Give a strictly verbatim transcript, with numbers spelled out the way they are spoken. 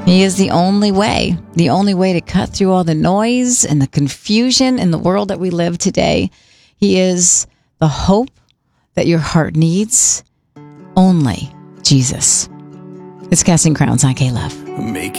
He is the only way, the only way to cut through all the noise and the confusion in the world that we live today. He is the hope that your heart needs. Only Jesus. It's Casting Crowns on K-Love. Make